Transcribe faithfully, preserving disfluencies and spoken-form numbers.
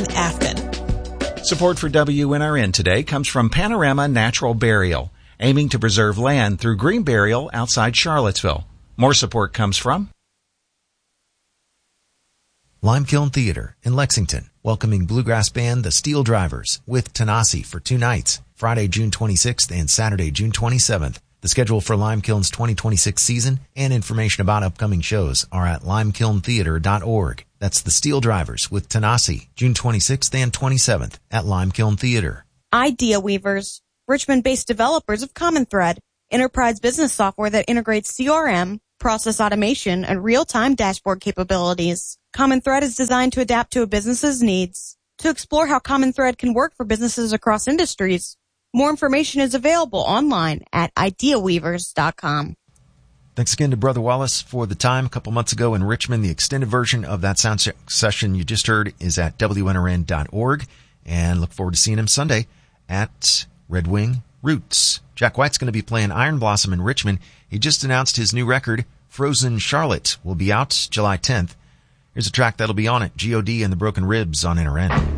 in Afton. Support for W N R N today comes from Panorama Natural Burial, aiming to preserve land through green burial outside Charlottesville. More support comes from Limekiln Theater in Lexington, welcoming bluegrass band The Steel Drivers with Tanasi for two nights, Friday, June twenty-sixth and Saturday, June twenty-seventh. The schedule for Limekiln's twenty twenty-six season and information about upcoming shows are at limekiln theater dot org. That's The Steel Drivers with Tanasi, June twenty-sixth and twenty-seventh at Limekiln Theater. Idea Weavers, Richmond-based developers of Common Thread, enterprise business software that integrates C R M, process automation, and real-time dashboard capabilities. Common Thread is designed to adapt to a business's needs. To explore how Common Thread can work for businesses across industries, more information is available online at idea weavers dot com. Thanks again to Brother Wallace for the time a couple months ago in Richmond. The extended version of that sound session you just heard is at W N R N dot org, and look forward to seeing him Sunday at Red Wing Roots. Jack White's going to be playing Iron Blossom in Richmond. He just announced his new record, Frozen Charlotte, will be out July tenth. Here's a track that'll be on it, G O D and the Broken Ribs on N R N.